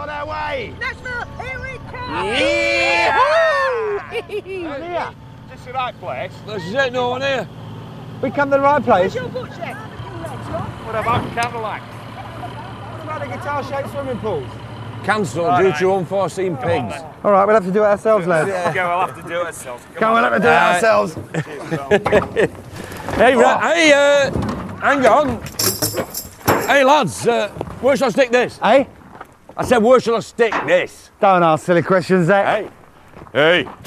on our way. Nashville, here we come! Yeah. Just the right place. This is it, no one here. We come to the right place. Where's your book, chef? What about Cadillac? What about the guitar-shaped swimming pools? Cancelled due to unforeseen pigs. All right, we'll have to do it ourselves, lads. Okay, we'll have to do it ourselves. Come on, we'll have to do it ourselves. Hey, hang on. Hey, lads, where shall I stick this? Hey? I said, where shall I stick this? Don't ask silly questions, Zach. Hey.